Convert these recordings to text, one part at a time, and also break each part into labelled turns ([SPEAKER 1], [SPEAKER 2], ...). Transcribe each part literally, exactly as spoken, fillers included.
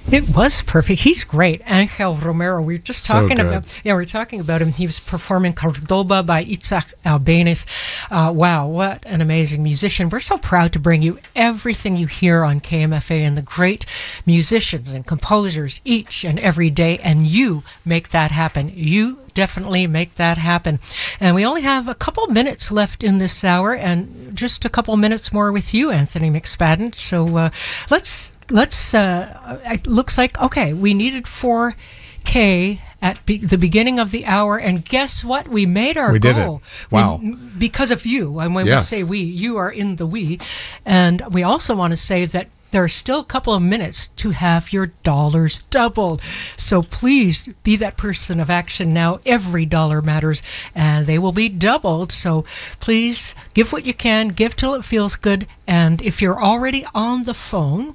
[SPEAKER 1] It was perfect. He's great. Angel Romero. We were just
[SPEAKER 2] So
[SPEAKER 1] talking
[SPEAKER 2] good.
[SPEAKER 1] about, yeah, we were talking about him. He was performing Cordoba by Itzhak Albéniz. Uh, wow, what an amazing musician. We're so proud to bring you everything you hear on K M F A and the great musicians and composers each and every day, and you make that happen. You definitely make that happen. And we only have a couple minutes left in this hour, and just a couple minutes more with you, Anthony McSpadden. So uh, let's let's. Uh, it looks like okay. We needed four K at be- the beginning of the hour, and guess what? We made our
[SPEAKER 2] We did
[SPEAKER 1] goal.
[SPEAKER 2] it. Wow.
[SPEAKER 1] We, because of you, and when
[SPEAKER 2] Yes.
[SPEAKER 1] we say we, you are in the we, and we also want to say that there are still a couple of minutes to have your dollars doubled. So please be that person of action now. Every dollar matters, and they will be doubled. So please give what you can, give till it feels good. And if you're already on the phone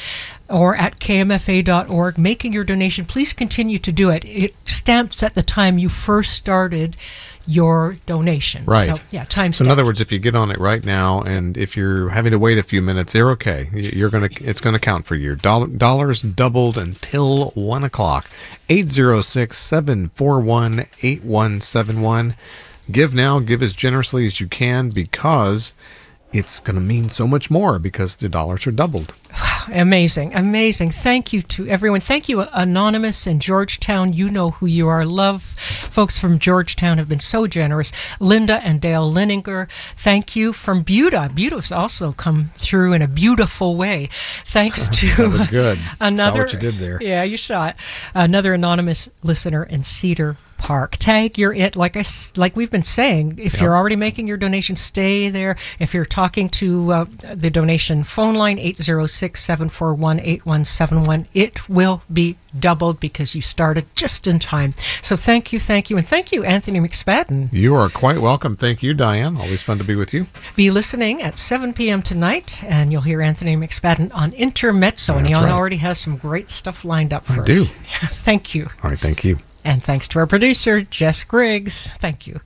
[SPEAKER 1] or at K M F A dot org making your donation, please continue to do it. It stamps at the time you first started your donation.
[SPEAKER 2] Right.
[SPEAKER 1] So, yeah, time
[SPEAKER 2] So in other words, if you get on it right now, and if you're having to wait a few minutes, they're okay. You're gonna, it's gonna count for you. Dollar, dollars doubled until one o'clock. Eight zero six seven four one eight one seven one. Give now. Give as generously as you can, because it's going to mean so much more because the dollars are doubled.
[SPEAKER 1] Amazing, amazing. Thank you to everyone. Thank you, Anonymous in Georgetown. You know who you are. Love. Folks from Georgetown have been so generous. Linda and Dale Lininger, thank you. From Buda. Buda's also come through in a beautiful way. Thanks to
[SPEAKER 2] That was good.
[SPEAKER 1] another.
[SPEAKER 2] Saw what you did there.
[SPEAKER 1] Yeah, you saw it. Another anonymous listener in Cedar Park. Tag you're it. Like I s- like we've been saying, if
[SPEAKER 2] Yep.
[SPEAKER 1] you're already making your donation, stay there. If you're talking to uh, the donation phone line, eight zero six seven four one eight one seven one, it will be doubled because you started just in time. So thank you, thank you, and thank you, Anthony McSpadden.
[SPEAKER 2] You are quite welcome. Thank you, Diane. Always fun to be with you.
[SPEAKER 1] Be listening at seven p.m. tonight, and you'll hear Anthony McSpadden on Intermezzo, and he
[SPEAKER 2] That's right.
[SPEAKER 1] already has some great stuff lined up for
[SPEAKER 2] I
[SPEAKER 1] us.
[SPEAKER 2] do.
[SPEAKER 1] Thank you.
[SPEAKER 2] All right. Thank you.
[SPEAKER 1] And thanks to our producer, Jess Griggs. Thank you.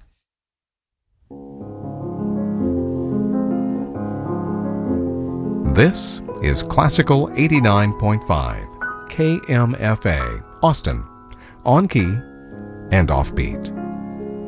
[SPEAKER 2] This is Classical eighty-nine point five, K M F A, Austin, on key and offbeat.